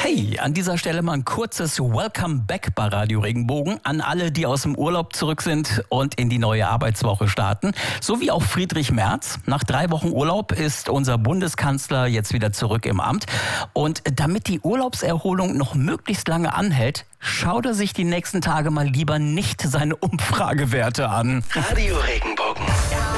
Hey, an dieser Stelle mal ein kurzes Welcome Back bei Radio Regenbogen an alle, die aus dem Urlaub zurück sind und in die neue Arbeitswoche starten. So wie auch Friedrich Merz. Nach 3 Wochen Urlaub ist unser Bundeskanzler jetzt wieder zurück im Amt. Und damit die Urlaubserholung noch möglichst lange anhält, schaut er sich die nächsten Tage mal lieber nicht seine Umfragewerte an. Radio Regenbogen.